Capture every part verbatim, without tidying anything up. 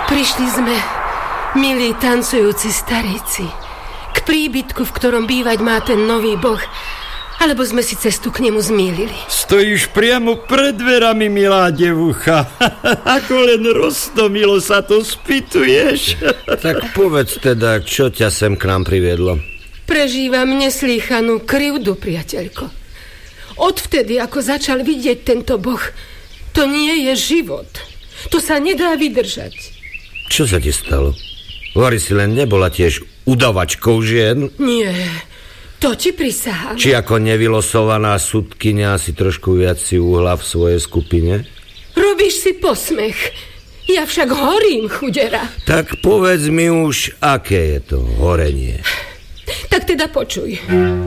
Prišli sme, milí tancujúci staríci, k príbytku, v ktorom bývať má ten nový boh, alebo sme si cestu k nemu zmýlili. Stojíš priamo pred dverami, milá devucha. Ako len roztomilo sa to spýtuješ. Tak povedz teda, čo ťa sem k nám priviedlo. Prežívam neslýchanú krivdu, priateľko. Odvtedy, ako začal vidieť tento boh, to nie je život. To sa nedá vydržať. Čo sa ti stalo? Vari si len nebola tiež udavačkou žien? Nie, to ti prisahám. Či ako nevylosovaná sudkyňa si trošku viac si uhla v svojej skupine? Robíš si posmech. Ja však horím, chudera. Tak povedz mi už, aké je to horenie. Tak teda počuj.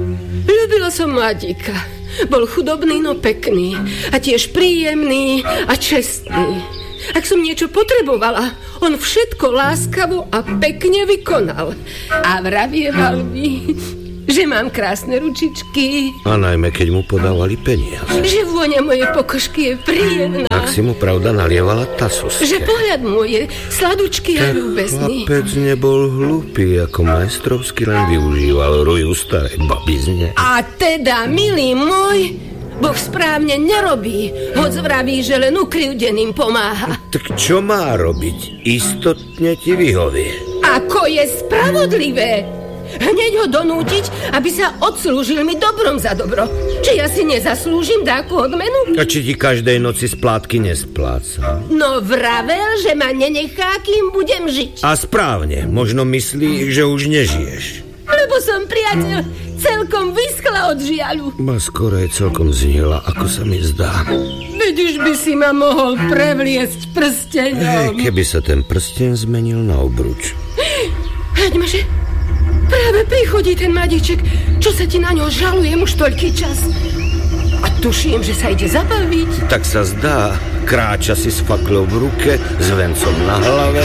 Ľúbila som mladíka. Bol chudobný, no pekný. A tiež príjemný a čestný. Ak som niečo potrebovala, on všetko láskavo a pekne vykonal. A vravieval mi, že mám krásne ručičky. A najmä, keď mu podávali peniaze. Že vôňa mojej pokožky je príjemná. Tak si mu pravda nalievala tasoske. Že pohľad môj je sladučký a ľúbezný. Chlapec nebol hlúpy, ako majstrovsky len využíval ruju starej babizne. A teda, milý môj, Boh správne nerobí, hoď vraví, že len ukrivdeným pomáha. Tak čo má robiť? Istotne ti vyhovie. Ako je spravodlivé. Hneď ho donútiť, aby sa odslúžil mi dobrom za dobro. Či ja si nezaslúžim dáku odmenu? A či ti každej noci splátky nespláca? No vravel, že ma nenechá, kým budem žiť. A správne, možno myslí, že už nežiješ. Lebo som, priateľ, celkom vyschla od žiaľu. Ma skorej celkom zhnila, ako sa mi zdá. Veď už by si ma mohol prevliesť prsteňom. Hej, keby sa ten prsteň zmenil na obruč. Hľaďme, že práve prichodí ten mladíček, čo sa ti na ňo žalujem už toľký čas. A tuším, že sa ide zabaviť. Tak sa zdá, kráča si s faklou v ruke, s vencom na hlave.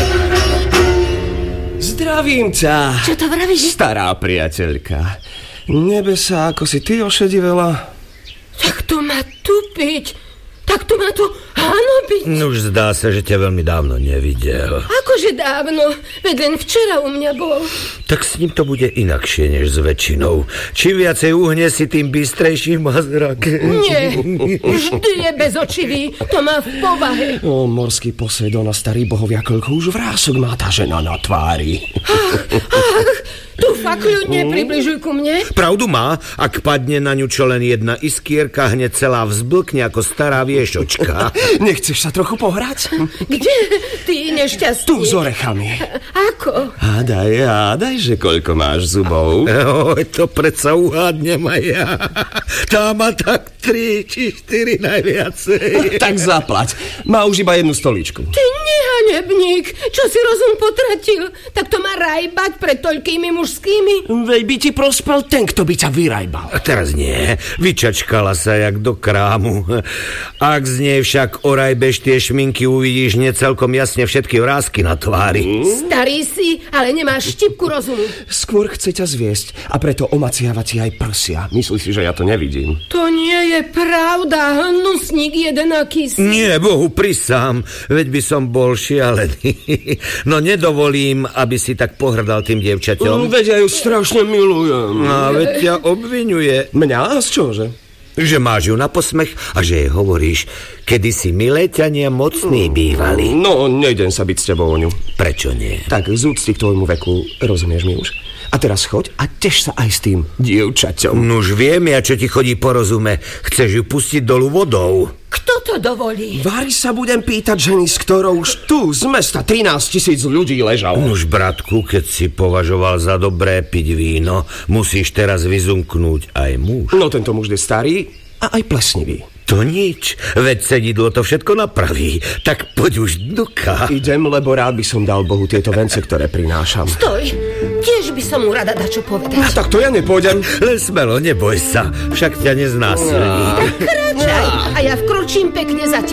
Zdravím ťa. Čo to vravíš? Stará priateľka. Nebesa, ako si ty ošedivela. Tak to má tupiť. Tak to má tu hanobiť. No už zdá sa, že ťa veľmi dávno nevidel. Akože dávno? Veď len včera u mňa bol. Tak s ním to bude inakšie než s väčšinou. Čím viacej uhne si, tým bystrejší má zrak. Nie, vždy je bezočivý. To má v povahe. O, morský Poseidon a starý bohovia, koľko už vrások má tá žena na tvári. Ach, ach, tu fakľu nepribližuj ku mne. Pravdu má, ak padne na ňu čo len jedna iskierka, hneď celá vzblkne ako stará viešočka. Nechceš sa trochu pohrať? Kde, ty nešťastný? Tu s orechami. Ako? Hádaj, hádaj, že koľko máš zubov. Oj, to predsa uhádnem aj ja. Tá má tak tri či štyri najviacej. Tak zaplať. Má už iba jednu stoličku. Ty nehanebník, čo si rozum potratil? Tak to má rajbať pred toľkými mužskými? Veď by ti prospel ten, kto by ťa vyrajbal. A teraz nie. Vyčačkala sa jak do krámu. Ak z nej však orajbeš tie šminky, uvidíš necelkom jasne všetky vrásky na tvári. Starý si, ale nemáš štipku rozumu. Skôr chce ťa zviesť a preto omaciava ti aj prsia. Myslíš si, že ja to nevidím? To nie je pravda, hnusník jedenaký si. Nie, Bohu prisám, veď by som bol šialený. No nedovolím, aby si tak pohrdal tým dievčaťom. Mm, veď ja ju strašne milujem. A veď ťa obviňuje. Mňa? Z čože? Že máš ju na posmech a že jej hovoríš, kedysi milé ťania mocní bývali. No, nejdem sa byť s tebou o ňu. Prečo nie? Tak z úcty k tvojmu veku, rozumieš mi už? A teraz choď a teš sa aj s tým dievčaťom. Nuž viem ja, čo ti chodí po rozume. Chceš ju pustiť dolu vodou. Kto to dovolí? Vari sa budem pýtať ženy, s ktorou už tu z mesta trinásť tisíc ľudí ležalo. Nuž, bratku, keď si považoval za dobré piť víno, musíš teraz vyzumknúť aj muž. No tento muž je starý a aj plesnivý. To nič, veď sedidlo to všetko napraví. Tak poď už, Duka. Idem, lebo rád by som dal Bohu tieto vence, ktoré prinášam. Stoj, tiež by som mu rada dačo povedať. No, tak to ja nepôjdem. Len smelo, neboj sa, však ťa neznásilní. Tak kráčaj a ja vkročím pekne za tebou.